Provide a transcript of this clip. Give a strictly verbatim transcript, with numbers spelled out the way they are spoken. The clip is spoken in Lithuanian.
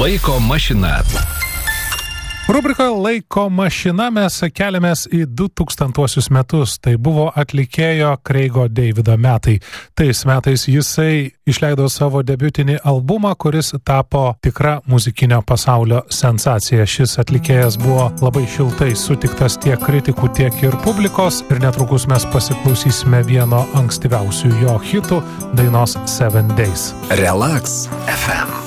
Laiko mašina. Rubrikoje Laiko mašina mes keliamės į du tūkstantuosius metus. Tai buvo atlikėjo Creigo Davido metai. Tais metais jisai išleido savo debiutinį albumą, kuris tapo tikra muzikinio pasaulio sensacija. Šis atlikėjas buvo labai šiltai sutiktas tiek kritikų, tiek ir publikos. Ir netrukus mes pasiklausysime vieno ankstyviausių jo hitų, dainos Seven Days. Relax F M.